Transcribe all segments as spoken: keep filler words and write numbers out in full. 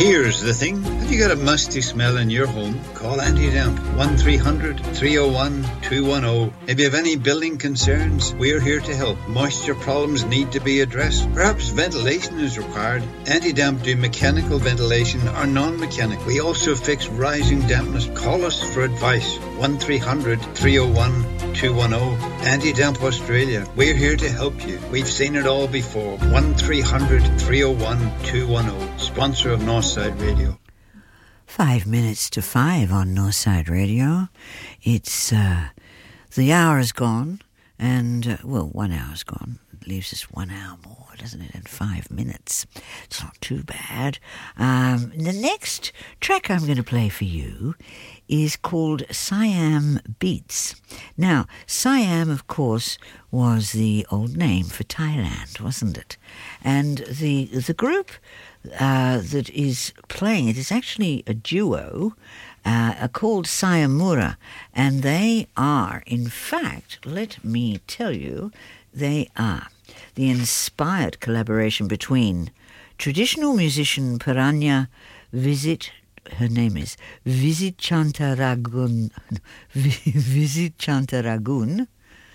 Here's the thing. Have you got a musty smell in your home? Call Anti-Damp. one three hundred, three oh one, two one oh. If you have any building concerns, we're here to help. Moisture problems need to be addressed. Perhaps ventilation is required. Anti-Damp do mechanical ventilation or non-mechanical. We also fix rising dampness. Call us for advice. one three hundred, three oh one, two one oh. Anti-Damp Australia. We're here to help you. We've seen it all before. one three hundred, three oh one, two one oh. Sponsor of Northside Radio. Five minutes to five on Northside Radio. It's, uh, the hour is gone, and, uh, well, one hour's gone. It leaves us one hour more, doesn't it, and five minutes. It's not too bad. Um, the next track I'm going to play for you is called Siam Beats. Now, Siam, of course, was the old name for Thailand, wasn't it? And the the group uh, that is playing it is actually a duo uh, called Siamura, and they are, in fact, let me tell you, they are the inspired collaboration between traditional musician Paranya Visit, her name is Visit Chantaragun, Visit Chantaragun,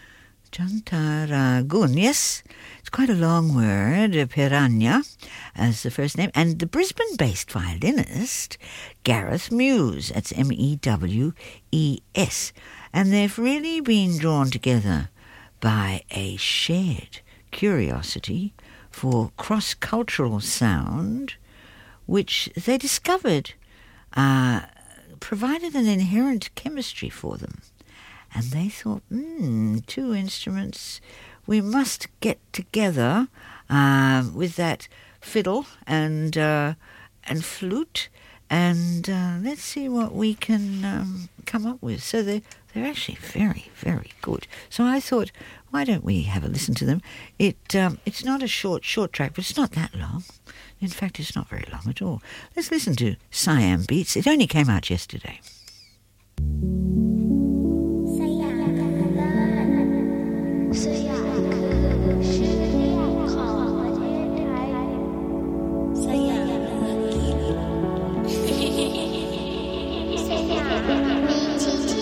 Chantaragun, yes, it's quite a long word, Piranya as the first name, and the Brisbane-based violinist Gareth Mewes, that's M E W E S, and they've really been drawn together by a shared curiosity for cross-cultural sound, which they discovered uh, provided an inherent chemistry for them. And they thought, hmm, two instruments, we must get together uh, with that fiddle and uh, and flute, and uh, let's see what we can um, come up with. So they, they're actually very, very good. So I thought, why don't we have a listen to them? It um, It's not a short, short track, but it's not that long. In fact, it's not very long at all. Let's listen to Siam Beats. It only came out yesterday.